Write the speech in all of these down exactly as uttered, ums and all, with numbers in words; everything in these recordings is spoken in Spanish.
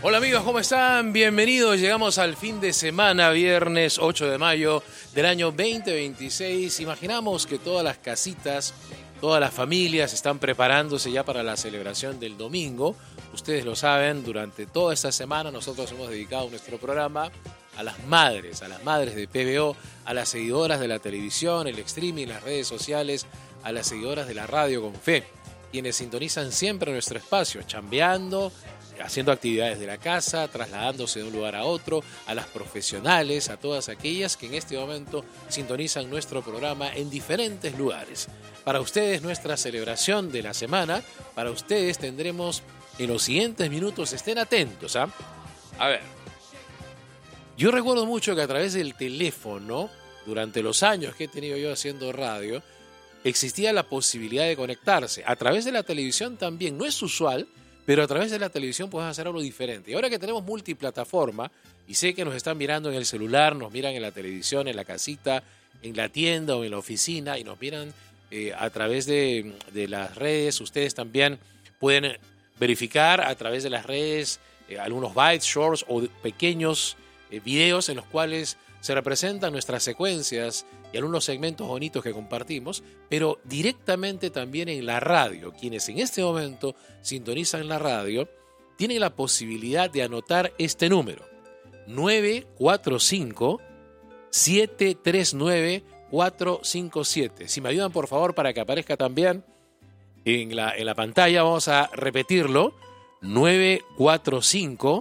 Hola amigos, ¿cómo están? Bienvenidos. Llegamos al fin de semana, viernes ocho de mayo del año veinte veintiséis. Imaginamos que todas las casitas, todas las familias están preparándose ya para la celebración del domingo. Ustedes lo saben, durante toda esta semana nosotros hemos dedicado nuestro programa a las madres, a las madres de P B O, a las seguidoras de la televisión, el streaming, las redes sociales, a las seguidoras de la radio con fe, quienes sintonizan siempre nuestro espacio, chambeando, haciendo actividades de la casa, trasladándose de un lugar a otro, a las profesionales, a todas aquellas que en este momento sintonizan nuestro programa en diferentes lugares. Para ustedes nuestra celebración de la semana, para ustedes tendremos en los siguientes minutos, estén atentos, ¿ah? A ver, yo recuerdo mucho que a través del teléfono, durante los años que he tenido yo haciendo radio, existía la posibilidad de conectarse. A través de la televisión también, no es usual, pero a través de la televisión puedes hacer algo diferente. Y ahora que tenemos multiplataforma, y sé que nos están mirando en el celular, nos miran en la televisión, en la casita, en la tienda o en la oficina, y nos miran eh, a través de, de las redes, ustedes también pueden verificar a través de las redes eh, algunos bytes, shorts o pequeños eh, videos en los cuales se representan nuestras secuencias y algunos segmentos bonitos que compartimos, pero directamente también en la radio. Quienes en este momento sintonizan la radio tienen la posibilidad de anotar este número: nueve cuatro cinco, siete tres nueve, cuatro cinco siete. Si me ayudan por favor para que aparezca también en la, en la pantalla, vamos a repetirlo: nueve cuatro cinco,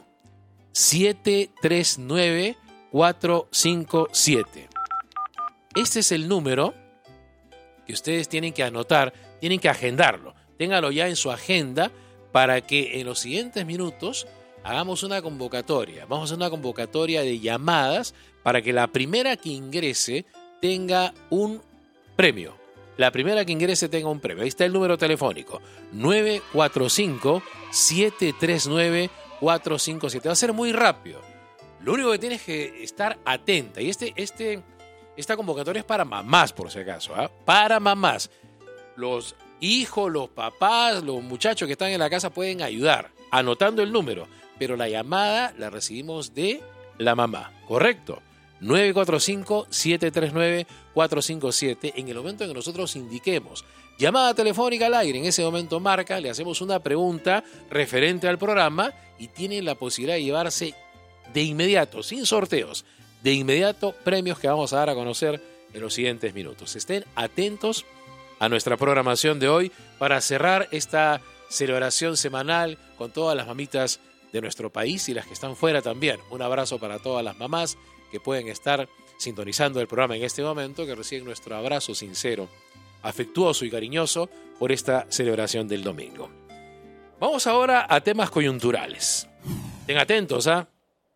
siete tres nueve, cuatro cinco siete. Este es el número que ustedes tienen que anotar, tienen que agendarlo. Ténganlo ya en su agenda para que en los siguientes minutos hagamos una convocatoria. Vamos a hacer una convocatoria de llamadas para que la primera que ingrese tenga un premio. La primera que ingrese tenga un premio. Ahí está el número telefónico: nueve cuatro cinco, siete tres nueve, cuatro cinco siete. Va a ser muy rápido. Lo único que tienes que estar atenta. Y este, este, esta convocatoria es para mamás, por si acaso, ¿eh? Para mamás. Los hijos, los papás, los muchachos que están en la casa pueden ayudar anotando el número. Pero la llamada la recibimos de la mamá, ¿correcto? nueve cuatro cinco, siete tres nueve, cuatro cinco siete. En el momento en que nosotros indiquemos llamada telefónica al aire, en ese momento marca, le hacemos una pregunta referente al programa y tienen la posibilidad de llevarse de inmediato, sin sorteos, de inmediato premios que vamos a dar a conocer en los siguientes minutos. Estén atentos a nuestra programación de hoy para cerrar esta celebración semanal con todas las mamitas de nuestro país y las que están fuera también. Un abrazo para todas las mamás que pueden estar sintonizando el programa en este momento, que reciben nuestro abrazo sincero, afectuoso y cariñoso por esta celebración del domingo. Vamos ahora a temas coyunturales. Estén atentos, ¿ah? ¿eh?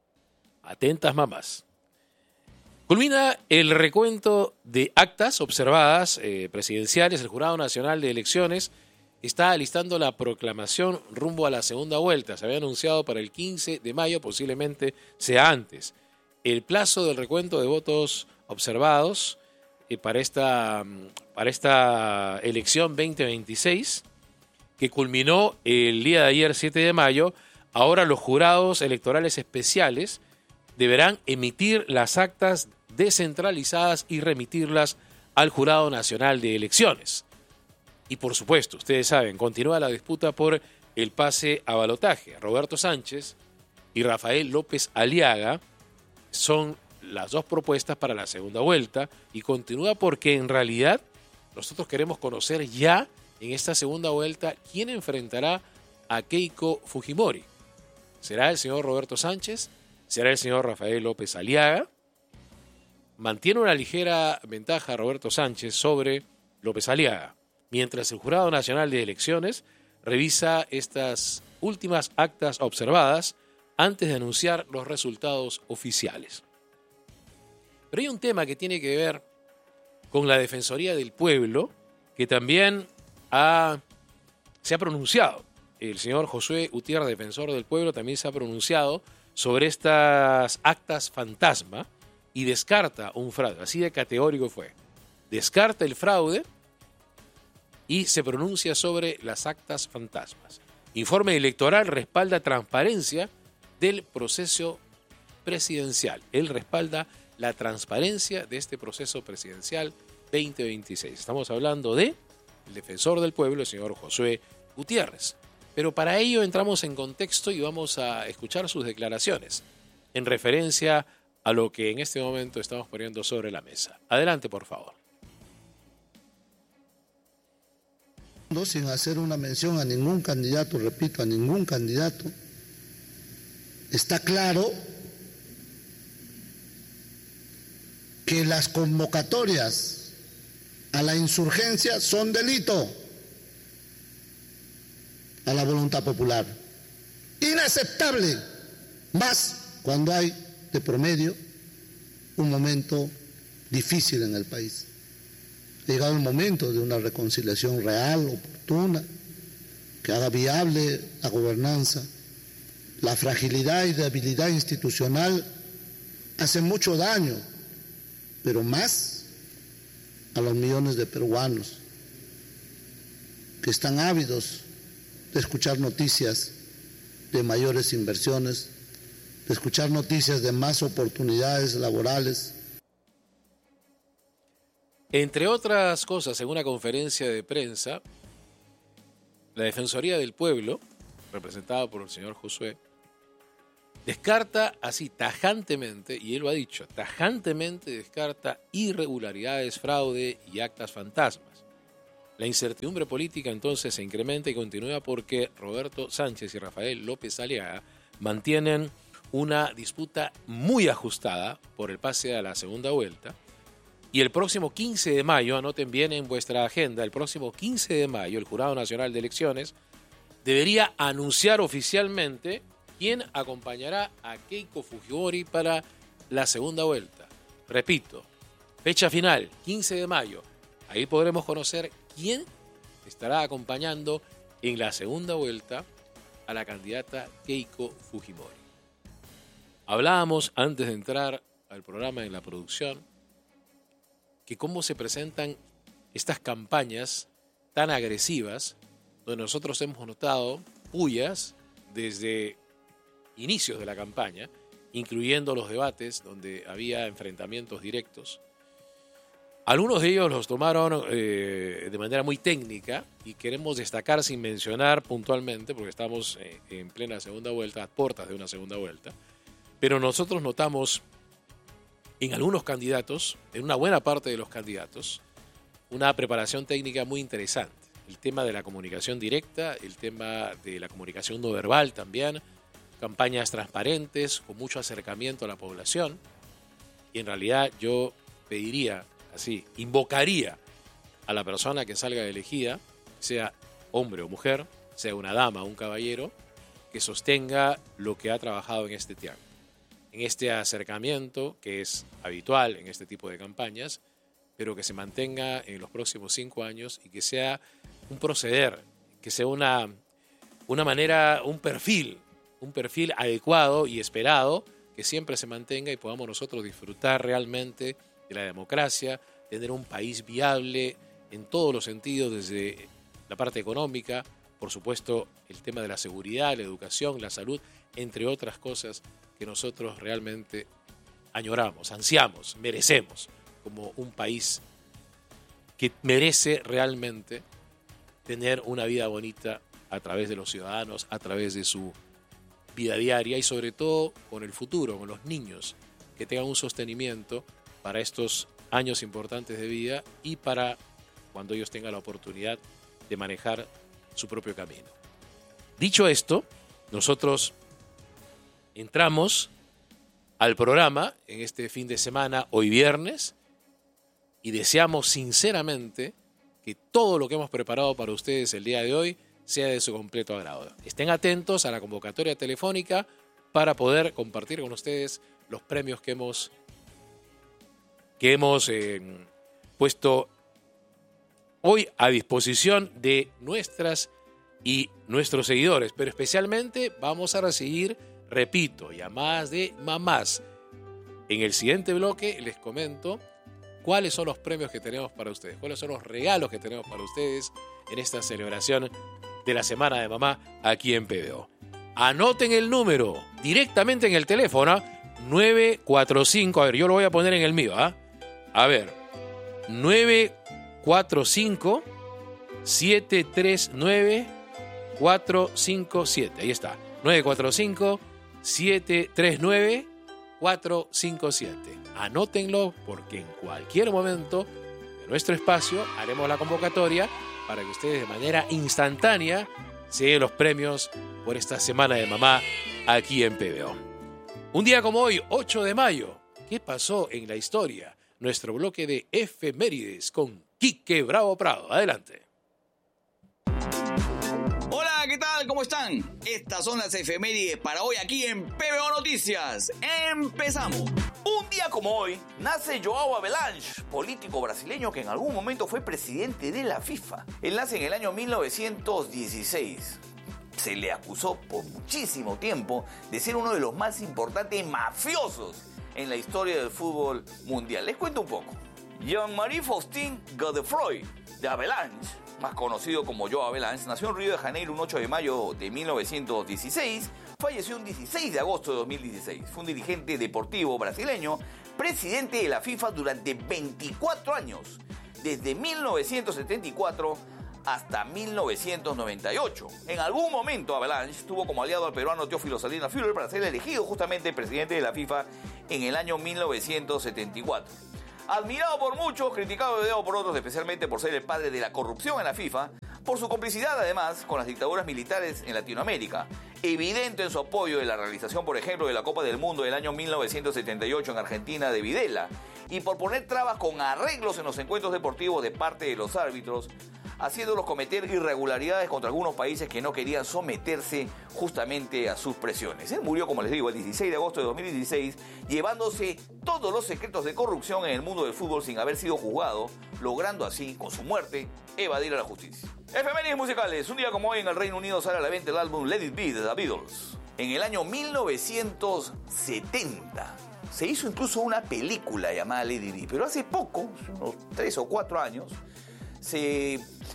Atentas mamás. Culmina el recuento de actas observadas eh, presidenciales. El Jurado Nacional de Elecciones está alistando la proclamación rumbo a la segunda vuelta. Se había anunciado para el quince de mayo, posiblemente sea antes. El plazo del recuento de votos observados eh, para, esta, para esta elección veinte veintiséis, que culminó el día de ayer, siete de mayo, ahora los jurados electorales especiales deberán emitir las actas descentralizadas y remitirlas al Jurado Nacional de Elecciones. Y por supuesto, ustedes saben, continúa la disputa por el pase a balotaje. Roberto Sánchez y Rafael López Aliaga son las dos propuestas para la segunda vuelta y continúa porque en realidad nosotros queremos conocer ya en esta segunda vuelta quién enfrentará a Keiko Fujimori. ¿Será el señor Roberto Sánchez? ¿Será el señor Rafael López Aliaga? Mantiene una ligera ventaja Roberto Sánchez sobre López Aliaga, mientras el Jurado Nacional de Elecciones revisa estas últimas actas observadas antes de anunciar los resultados oficiales. Pero hay un tema que tiene que ver con la Defensoría del Pueblo, que también ha, se ha pronunciado. El señor Josué Gutiérrez, defensor del pueblo, también se ha pronunciado sobre estas actas fantasma y descarta un fraude. Así de categórico fue. Descarta el fraude y se pronuncia sobre las actas fantasmas. Informe electoral respalda transparencia del proceso presidencial. Él respalda la transparencia de este proceso presidencial veinte veintiséis. Estamos hablando de el defensor del pueblo, el señor Josué Gutiérrez. Pero para ello entramos en contexto y vamos a escuchar sus declaraciones en referencia a lo que en este momento estamos poniendo sobre la mesa. Adelante, por favor. Sin hacer una mención a ningún candidato, repito, a ningún candidato, está claro que las convocatorias a la insurgencia son delito a la voluntad popular. Inaceptable, más cuando hay de promedio un momento difícil en el país. Ha llegado el momento de una reconciliación real, oportuna, que haga viable la gobernanza. La fragilidad y debilidad institucional hacen mucho daño, pero más a los millones de peruanos que están ávidos de escuchar noticias de mayores inversiones, de escuchar noticias de más oportunidades laborales. Entre otras cosas, en una conferencia de prensa, la Defensoría del Pueblo, representada por el señor Josué, descarta así tajantemente, y él lo ha dicho, tajantemente descarta irregularidades, fraude y actas fantasmas. La incertidumbre política entonces se incrementa y continúa porque Roberto Sánchez y Rafael López Aliaga mantienen una disputa muy ajustada por el pase a la segunda vuelta. Y el próximo quince de mayo, anoten bien en vuestra agenda, el próximo quince de mayo el Jurado Nacional de Elecciones debería anunciar oficialmente quién acompañará a Keiko Fujimori para la segunda vuelta. Repito, fecha final, quince de mayo. Ahí podremos conocer quién estará acompañando en la segunda vuelta a la candidata Keiko Fujimori. Hablábamos antes de entrar al programa en la producción que cómo se presentan estas campañas tan agresivas, donde nosotros hemos notado pullas desde inicios de la campaña, incluyendo los debates donde había enfrentamientos directos. Algunos de ellos los tomaron eh, de manera muy técnica y queremos destacar sin mencionar puntualmente, porque estamos eh, en plena segunda vuelta, a puertas de una segunda vuelta, pero nosotros notamos en algunos candidatos, en una buena parte de los candidatos, una preparación técnica muy interesante. El tema de la comunicación directa, el tema de la comunicación no verbal también, campañas transparentes, con mucho acercamiento a la población. Y en realidad yo pediría, así, invocaría a la persona que salga elegida, sea hombre o mujer, sea una dama o un caballero, que sostenga lo que ha trabajado en este tiempo. En este acercamiento que es habitual en este tipo de campañas, pero que se mantenga en los próximos cinco años y que sea un proceder, que sea una, una manera, un perfil, un perfil adecuado y esperado, que siempre se mantenga y podamos nosotros disfrutar realmente de la democracia, tener un país viable en todos los sentidos, desde la parte económica, por supuesto el tema de la seguridad, la educación, la salud, entre otras cosas que nosotros realmente añoramos, ansiamos, merecemos, como un país que merece realmente tener una vida bonita a través de los ciudadanos, a través de su vida diaria y sobre todo con el futuro, con los niños, que tengan un sostenimiento para estos años importantes de vida y para cuando ellos tengan la oportunidad de manejar su propio camino. Dicho esto, nosotros entramos al programa en este fin de semana, hoy viernes, y deseamos sinceramente que todo lo que hemos preparado para ustedes el día de hoy sea de su completo agrado. Estén atentos a la convocatoria telefónica para poder compartir con ustedes los premios que hemos, que hemos eh, puesto hoy a disposición de nuestras y nuestros seguidores, pero especialmente vamos a recibir, repito, llamadas de mamás. En el siguiente bloque les comento cuáles son los premios que tenemos para ustedes, cuáles son los regalos que tenemos para ustedes en esta celebración de la Semana de Mamá aquí en P B O. Anoten el número directamente en el teléfono, nueve cuatro cinco, a ver, yo lo voy a poner en el mío, ¿ah? A ver, nueve cuatro cinco, siete tres nueve, cuatro cinco siete, ahí está, nueve cuatro cinco, siete tres nueve, cuatro cinco siete. Anótenlo porque en cualquier momento de nuestro espacio haremos la convocatoria para que ustedes de manera instantánea se den los premios por esta Semana de Mamá aquí en P B O. Un día como hoy, ocho de mayo, ¿qué pasó en la historia? Nuestro bloque de efemérides con Quique Bravo Prado. Adelante. Hola, ¿qué tal? ¿Cómo están? Estas son las efemérides para hoy aquí en P B O Noticias. ¡Empezamos! Un día como hoy, nace João Havelange, político brasileño que en algún momento fue presidente de la FIFA. Él nace en el año mil novecientos dieciséis. Se le acusó por muchísimo tiempo de ser uno de los más importantes mafiosos en la historia del fútbol mundial. Les cuento un poco. Jean-Marie Faustin Godefroy de Havelange, más conocido como João Havelange, nació en Río de Janeiro un ocho de mayo de mil novecientos dieciséis, falleció un dieciséis de agosto de dos mil dieciséis. Fue un dirigente deportivo brasileño, presidente de la FIFA durante veinticuatro años, desde mil novecientos setenta y cuatro hasta mil novecientos noventa y ocho. En algún momento Havelange tuvo como aliado al peruano Teófilo Salinas Führer para ser elegido justamente presidente de la FIFA en el año mil novecientos setenta y cuatro. Admirado por muchos, criticado y odiado por otros, especialmente por ser el padre de la corrupción en la FIFA, por su complicidad además con las dictaduras militares en Latinoamérica, evidente en su apoyo de la realización, por ejemplo, de la Copa del Mundo del año mil novecientos setenta y ocho en Argentina de Videla, y por poner trabas con arreglos en los encuentros deportivos de parte de los árbitros, haciéndolos cometer irregularidades contra algunos países que no querían someterse justamente a sus presiones. Él murió, como les digo, el dieciséis de agosto de dos mil dieciséis, llevándose todos los secretos de corrupción en el mundo del fútbol sin haber sido juzgado, logrando así, con su muerte, evadir a la justicia. Efemérides musicales. Un día como hoy en el Reino Unido sale a la venta el álbum Let It Be de The Beatles. En el año mil novecientos setenta se hizo incluso una película llamada Let It Be, pero hace poco, unos tres o cuatro años, se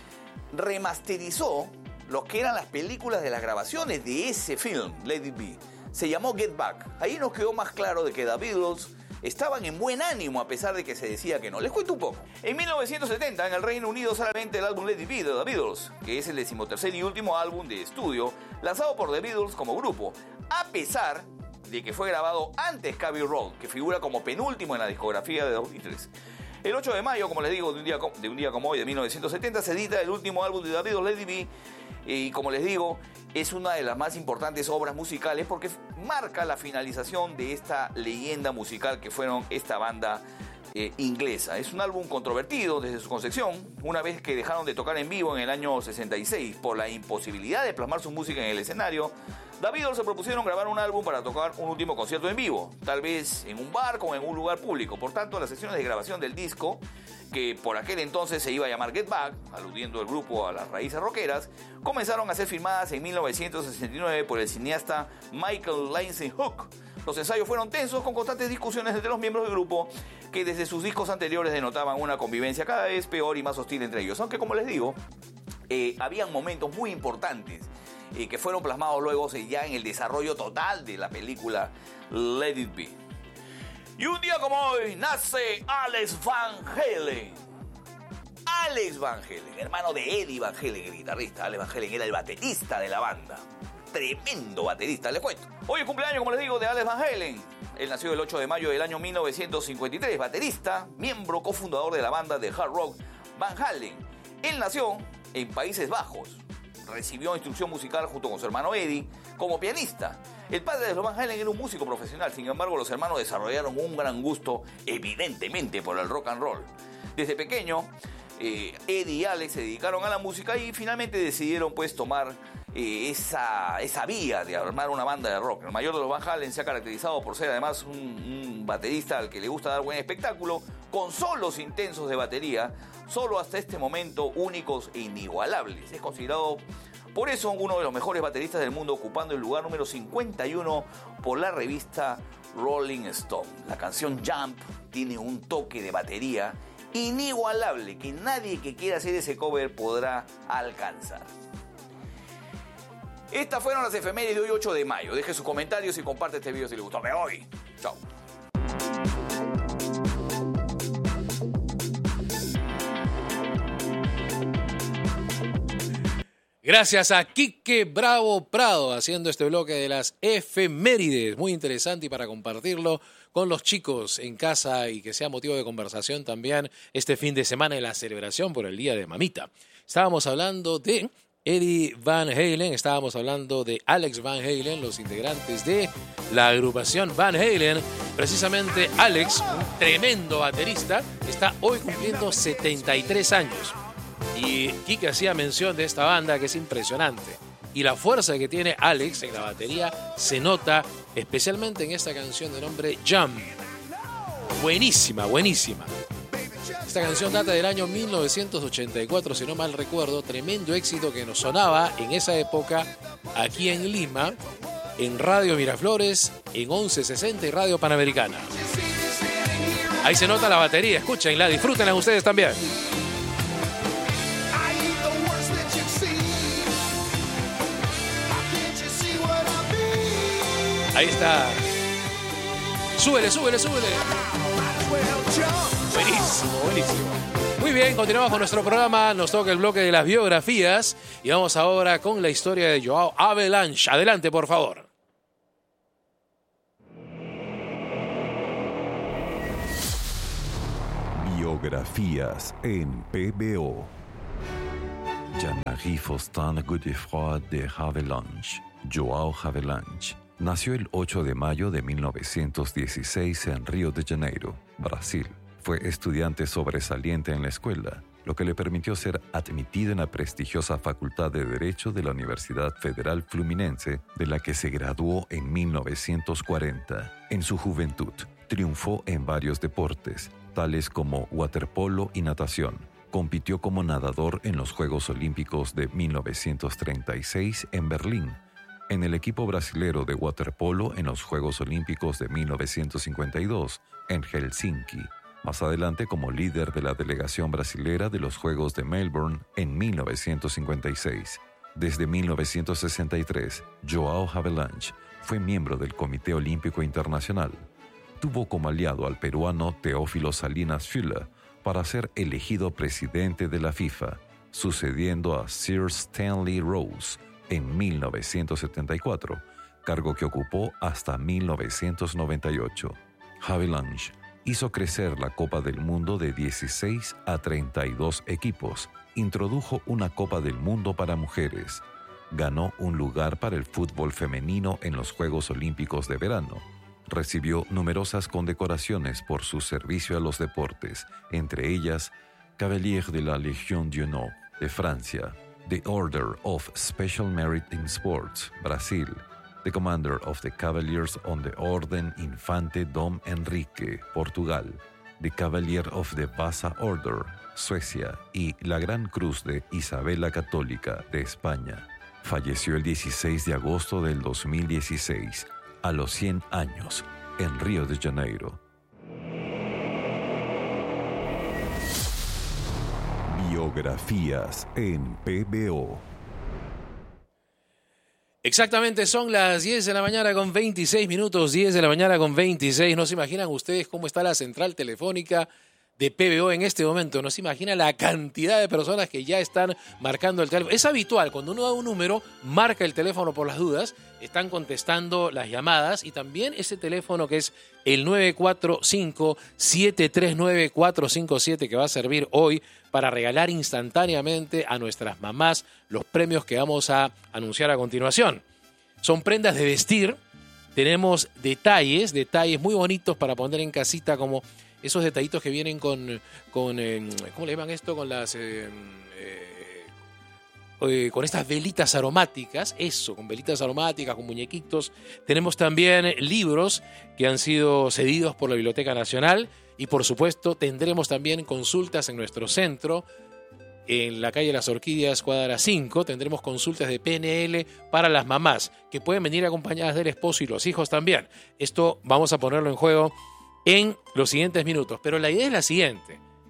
remasterizó lo que eran las películas de las grabaciones de ese film, Let It Be. Se llamó Get Back. Ahí nos quedó más claro de que The Beatles estaban en buen ánimo a pesar de que se decía que no. Les cuento un poco. En mil novecientos setenta, en el Reino Unido, sale a la venta el álbum Let It Be de The Beatles, que es el decimotercer y último álbum de estudio lanzado por The Beatles como grupo, a pesar de que fue grabado antes que Abbey Road, que figura como penúltimo en la discografía de dos mil tres. El ocho de mayo, como les digo, de un día, de un día como hoy, de mil novecientos setenta, se edita el último álbum de The Beatles, Let It Be, y como les digo, es una de las más importantes obras musicales porque marca la finalización de esta leyenda musical que fueron esta banda eh, inglesa. Es un álbum controvertido desde su concepción, una vez que dejaron de tocar en vivo en el año sesenta y seis por la imposibilidad de plasmar su música en el escenario. The Beatles se propusieron grabar un álbum para tocar un último concierto en vivo, tal vez en un barco o en un lugar público. Por tanto, las sesiones de grabación del disco, que por aquel entonces se iba a llamar Get Back, aludiendo el grupo a las raíces rockeras, comenzaron a ser filmadas en mil novecientos sesenta y nueve por el cineasta Michael Lindsay Hook. Los ensayos fueron tensos, con constantes discusiones entre los miembros del grupo, que desde sus discos anteriores denotaban una convivencia cada vez peor y más hostil entre ellos. Aunque, como les digo, eh, habían momentos muy importantes eh, que fueron plasmados luego eh, ya en el desarrollo total de la película Let It Be. Y un día como hoy nace Alex Van Halen. Alex Van Halen, hermano de Eddie Van Halen, el guitarrista. Alex Van Halen era el baterista de la banda. Tremendo baterista, les cuento. Hoy es cumpleaños, como les digo, de Alex Van Halen. Él nació el ocho de mayo del año mil novecientos cincuenta y tres, baterista, miembro cofundador de la banda de hard rock Van Halen. Él nació en Países Bajos. Recibió instrucción musical junto con su hermano Eddie como pianista. El padre de los Van Halen era un músico profesional, sin embargo los hermanos desarrollaron un gran gusto, evidentemente, por el rock and roll. Desde pequeño, eh, Eddie y Alex se dedicaron a la música y finalmente decidieron pues tomar eh, esa, esa vía de armar una banda de rock. El mayor de los Van Halen se ha caracterizado por ser además un, un baterista al que le gusta dar buen espectáculo, con solos intensos de batería, solo hasta este momento únicos e inigualables. Es considerado por eso uno de los mejores bateristas del mundo, ocupando el lugar número cincuenta y uno por la revista Rolling Stone. La canción Jump tiene un toque de batería inigualable que nadie que quiera hacer ese cover podrá alcanzar. Estas fueron las efemérides de hoy, ocho de mayo. Deje sus comentarios y comparte este video si le gustó. Me voy. Chao. Gracias a Quique Bravo Prado haciendo este bloque de las efemérides. Muy interesante y para compartirlo con los chicos en casa y que sea motivo de conversación también este fin de semana en la celebración por el Día de Mamita. Estábamos hablando de Eddie Van Halen, estábamos hablando de Alex Van Halen, los integrantes de la agrupación Van Halen. Precisamente Alex, un tremendo baterista, está hoy cumpliendo setenta y tres años. Y Kike hacía mención de esta banda que es impresionante. Y la fuerza que tiene Alex en la batería se nota especialmente en esta canción de nombre Jump. Buenísima, buenísima. Esta canción data del año mil novecientos ochenta y cuatro, si no mal recuerdo. Tremendo éxito que nos sonaba en esa época aquí en Lima, en Radio Miraflores, en once sesenta y Radio Panamericana. Ahí se nota la batería, escúchenla, disfrútenla ustedes también. Ahí está. Súbele, súbele, súbele. Buenísimo, buenísimo. Muy bien, continuamos con nuestro programa. Nos toca el bloque de las biografías. Y vamos ahora con la historia de Joao Havelange. Adelante, por favor. Biografías en P B O. Jean-Marie Faustin Godefroy de Havelange. Joao Havelange nació el ocho de mayo de mil novecientos dieciséis en Río de Janeiro, Brasil. Fue estudiante sobresaliente en la escuela, lo que le permitió ser admitido en la prestigiosa Facultad de Derecho de la Universidad Federal Fluminense, de la que se graduó en mil novecientos cuarenta. En su juventud, triunfó en varios deportes, tales como waterpolo y natación. Compitió como nadador en los Juegos Olímpicos de mil novecientos treinta y seis en Berlín, en el equipo brasilero de waterpolo en los Juegos Olímpicos de mil novecientos cincuenta y dos en Helsinki, más adelante como líder de la delegación brasilera de los Juegos de Melbourne en mil novecientos cincuenta y seis. Desde mil novecientos sesenta y tres, Joao Havelange fue miembro del Comité Olímpico Internacional. Tuvo como aliado al peruano Teófilo Salinas Füller para ser elegido presidente de la FIFA, sucediendo a Sir Stanley Rose en mil novecientos setenta y cuatro, cargo que ocupó hasta mil novecientos noventa y ocho. Havelange hizo crecer la Copa del Mundo de dieciséis a treinta y dos equipos, introdujo una Copa del Mundo para mujeres, ganó un lugar para el fútbol femenino en los Juegos Olímpicos de verano, recibió numerosas condecoraciones por su servicio a los deportes, entre ellas Cavalier de la Légion d'Honneur de Francia, The Order of Special Merit in Sports, Brasil, the Commander of the Cavaliers on the Orden Infante Dom Enrique, Portugal, the Cavalier of the Vasa Order, Suecia, y la Gran Cruz de Isabel la Católica, de España. Falleció el dieciséis de agosto del dos mil dieciséis, a los cien años, en Río de Janeiro. Biografías en P B O. Exactamente, son las diez de la mañana con veintiséis minutos, diez de la mañana con veintiséis. No se imaginan ustedes cómo está la central telefónica de P B O en este momento. No se imagina la cantidad de personas que ya están marcando el teléfono. Es habitual, cuando uno da un número, marca el teléfono por las dudas, están contestando las llamadas y también ese teléfono que es el nueve cuatro cinco, siete tres nueve, cuatro cinco siete que va a servir hoy para regalar instantáneamente a nuestras mamás los premios que vamos a anunciar a continuación. Son prendas de vestir, tenemos detalles, detalles muy bonitos para poner en casita, como esos detallitos que vienen con, con eh, ¿cómo le llaman esto? Con las... Eh, eh, eh, con estas velitas aromáticas, eso, con velitas aromáticas, con muñequitos. Tenemos también libros que han sido cedidos por la Biblioteca Nacional y, por supuesto, tendremos también consultas en nuestro centro, en la calle Las Orquídeas, cuadra cinco. Tendremos consultas de P N L para las mamás, que pueden venir acompañadas del esposo y los hijos también. Esto vamos a ponerlo en juego en los siguientes minutos, pero la idea es la siguiente.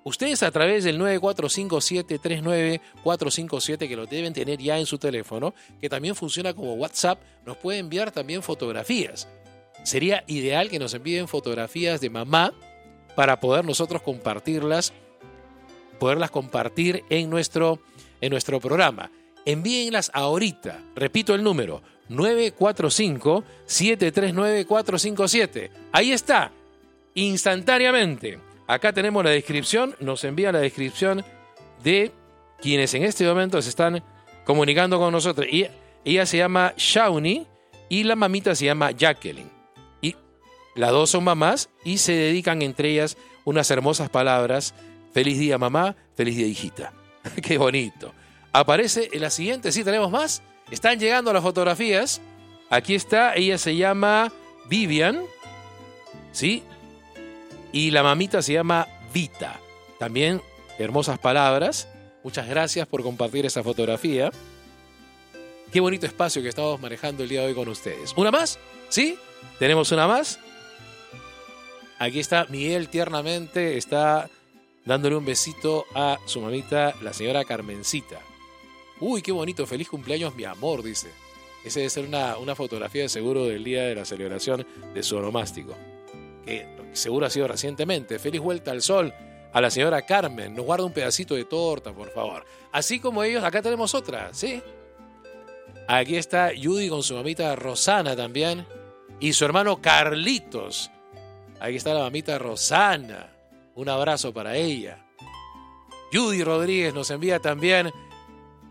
Ustedes a través del nueve cuatro cinco siete tres nueve cuatro cinco siete, que lo deben tener ya en su teléfono, que también funciona como WhatsApp, nos puede enviar también fotografías. Sería ideal que nos envíen fotografías de mamá para poder nosotros compartirlas, poderlas compartir en nuestro, en nuestro programa. Envíenlas ahorita. Repito el número, nueve cuatro cinco siete tres nueve cuatro cinco siete. Ahí está, instantáneamente. Acá tenemos la descripción, nos envía la descripción de quienes en este momento se están comunicando con nosotros. Y ella se llama Shawnee y la mamita se llama Jacqueline. Y las dos son mamás y se dedican entre ellas unas hermosas palabras. Feliz día mamá, feliz día hijita. Qué bonito. Aparece en la siguiente, sí, tenemos más. Están llegando las fotografías. Aquí está, ella se llama Vivian, ¿sí? Y la mamita se llama Vita. También hermosas palabras. Muchas gracias por compartir esa fotografía. Qué bonito espacio que estamos manejando el día de hoy con ustedes. ¿Una más? ¿Sí? ¿Tenemos una más? Aquí está Miguel tiernamente. Está dándole un besito a su mamita, la señora Carmencita. Uy, qué bonito. Feliz cumpleaños, mi amor, dice. Esa debe ser una, una fotografía de seguro del día de la celebración de su onomástico, que seguro ha sido recientemente. Feliz vuelta al sol a la señora Carmen. Nos guarda un pedacito de torta, por favor. Así como ellos, acá tenemos otra, ¿sí? Aquí está Judy con su mamita Rosana también. Y su hermano Carlitos. Aquí está la mamita Rosana. Un abrazo para ella. Judy Rodríguez nos envía también